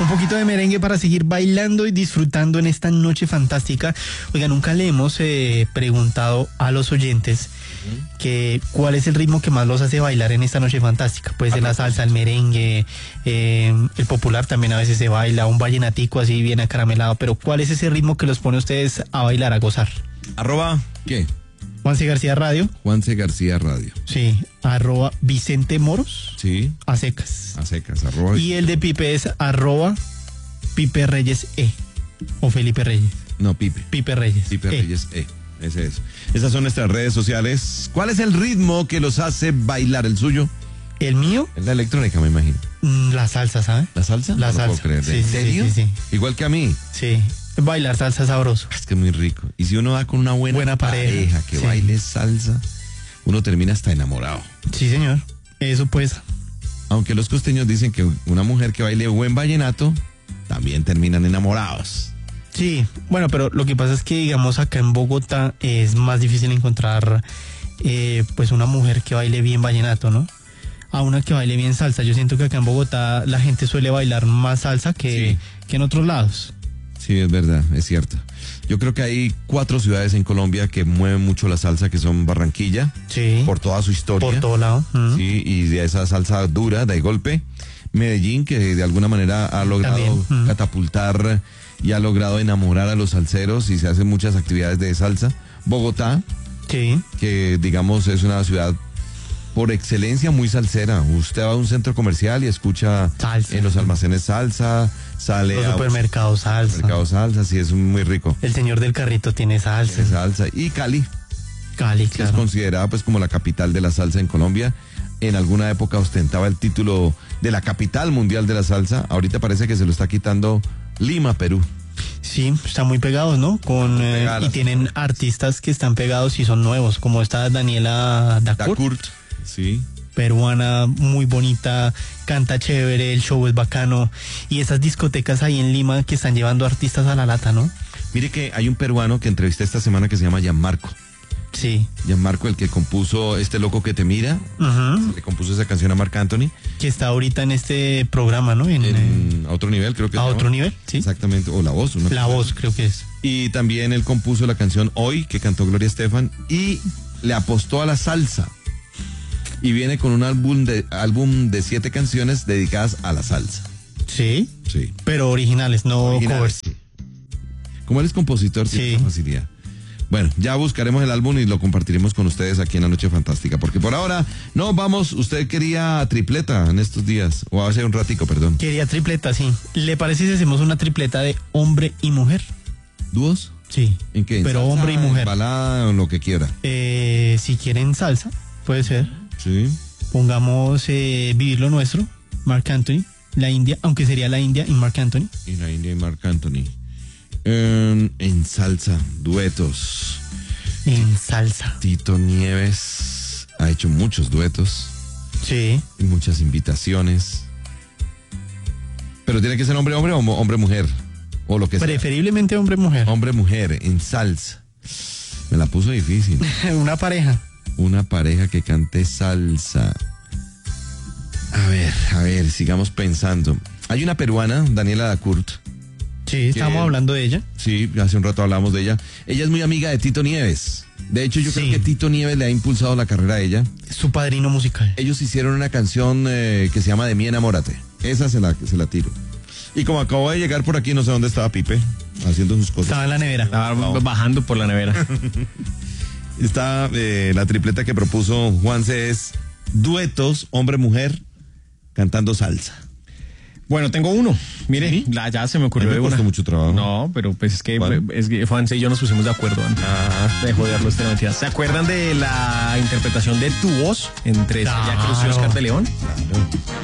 Un poquito de merengue para seguir bailando y disfrutando en esta noche fantástica. Oiga, nunca le hemos preguntado a los oyentes que cuál es el ritmo que más los hace bailar en esta noche fantástica. Puede ser la salsa, el merengue, el popular también a veces se baila, un vallenatico así bien acaramelado, pero ¿cuál es ese ritmo que los pone a ustedes a bailar, a gozar? ¿Qué? Juanse García Radio. Juanse García Radio. Sí, @ Vicente Moros. Sí. A secas. A secas, @ Y el de Pipe es @ Pipe Reyes o Felipe Reyes. No, Pipe. Pipe Reyes. Pipe Reyes Ese es. Esas son nuestras redes sociales. ¿Cuál es el ritmo que los hace bailar? ¿El suyo? ¿El mío? Es la electrónica, me imagino. La salsa, ¿sabe? ¿La salsa? La No lo salsa. puedo creer. Sí, ¿En sí, serio? sí, sí. Igual que a mí. Sí. Bailar salsa es sabroso. Es que es muy rico. Y si uno va con una buena pareja que sí. baile salsa, uno termina hasta enamorado. Sí, señor. Eso pues. Aunque los costeños dicen que una mujer que baile buen vallenato también terminan enamorados. Sí, bueno, pero lo que pasa es que, digamos, acá en Bogotá es más difícil encontrar pues una mujer que baile bien vallenato, ¿no? A una que baile bien salsa. Yo siento que acá en Bogotá la gente suele bailar más salsa que en otros lados. Sí, es verdad, es cierto. Yo creo que hay 4 ciudades en Colombia que mueven mucho la salsa, que son Barranquilla, Sí. por toda su historia. Por todo lado. Sí, y de esa salsa dura, de golpe. Medellín, que de alguna manera ha logrado catapultar y ha logrado enamorar a los salseros y se hacen muchas actividades de salsa. Bogotá, Sí. que digamos es una ciudad por excelencia muy salsera. Usted va a un centro comercial y escucha Salsa. en los almacenes salsa, sale Los a supermercados salsa. mercado salsa, sí, es muy rico. El señor del carrito tiene salsa. Es salsa. Y Cali, Cali, que es claro. considerada pues como la capital de la salsa en Colombia. En alguna época ostentaba el título de la capital mundial de la salsa. Ahorita parece que se lo está quitando Lima, Perú. Sí, están muy pegados, ¿no? Y tienen artistas que están pegados y son nuevos, como esta Daniela Dacourt, sí. peruana, muy bonita, canta chévere, el show es bacano. Y esas discotecas ahí en Lima que están llevando artistas a la lata, ¿no? Mire que hay un peruano que entrevisté esta semana que se llama Gianmarco. Sí. Gianmarco, el que compuso Este Loco Que Te Mira, le compuso esa canción a Marc Anthony. Que está ahorita en este programa, ¿no? A otro nivel, creo que a otro nivel, sí. Exactamente, o La Voz. La Voz, creo que es. Y también él compuso la canción Hoy, que cantó Gloria Estefan, y le apostó a la salsa. Y viene con un álbum de 7 canciones dedicadas a la salsa. Sí. Sí. Pero originales, no covers. Como él es compositor, tiene esa facilidad. Bueno, ya buscaremos el álbum y lo compartiremos con ustedes aquí en La Noche Fantástica, porque por ahora no vamos. Usted quería tripleta en estos días, o hace un ratico, perdón. Quería tripleta, sí. ¿Le parece si hacemos una tripleta de hombre y mujer? ¿Dúos? Sí. ¿En qué? Pero ¿Salsa, hombre y mujer. Balada o lo que quiera. Si quieren salsa, puede ser. Sí. Pongamos Vivir lo Nuestro, Marc Anthony, La India, aunque sería La India y Marc Anthony. Y La India y Marc Anthony. En salsa, duetos. En salsa. Tito Nieves ha hecho muchos duetos. Sí. Y muchas invitaciones. Pero tiene que ser hombre-hombre o hombre-mujer. O lo que sea. Preferiblemente hombre-mujer. Hombre-mujer en salsa. Me la puso difícil. Una pareja. Una pareja que cante salsa. A ver, sigamos pensando. Hay una peruana, Daniela Dacourt. Sí, estamos hablando de ella. Sí, hace un rato hablamos de ella. Ella es muy amiga de Tito Nieves. De hecho, yo creo que Tito Nieves le ha impulsado la carrera a ella. Su padrino musical. Ellos hicieron una canción que se llama De mí enamórate. Esa se la tiro. Y como acabo de llegar por aquí, no sé dónde estaba Pipe, haciendo sus cosas. Estaba en la nevera. Estaba bajando por la nevera. Está la tripleta que propuso Juanse es duetos, hombre-mujer, cantando salsa. Bueno, tengo uno. Mire, ¿Sí? ya se me ocurrió Me de costó una. mucho trabajo. No, pero pues es que Juanse y yo nos pusimos de acuerdo antes de joderlo mentira. ¿Se acuerdan de la interpretación de Tu Voz entre Celia Cruz y Oscar de León? Claro.